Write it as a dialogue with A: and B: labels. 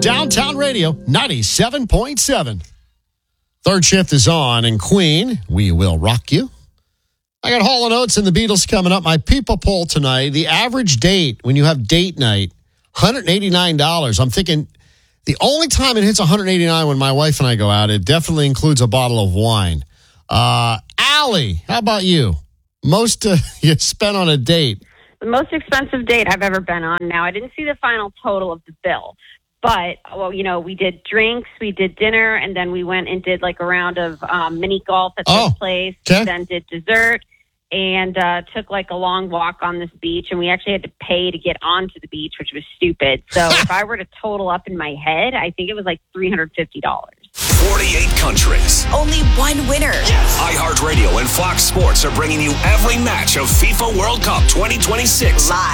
A: Downtown Radio 97.7. Third shift is on, and Queen, we will rock you. I got Hall & Oates and the Beatles coming up. My people poll tonight, the average date when you have date night, $189. I'm thinking the only time it hits $189 when my wife and I go out, it definitely includes a bottle of wine. Allie, how about you? Most you spent on a date?
B: The most expensive date I've ever been on. Now, I didn't see the final total of the bill. But, well, you know, we did drinks, we did dinner, and then we went and did like a round of mini golf at this place, then did dessert, and took like a long walk on this beach. And we actually had to pay to get onto the beach, which was stupid. So if I were to total up in my head, I think it was like $350.
C: 48 countries.
D: Only one winner.
C: Yes. iHeartRadio and Fox Sports are bringing you every match of FIFA World Cup 2026.
D: Live.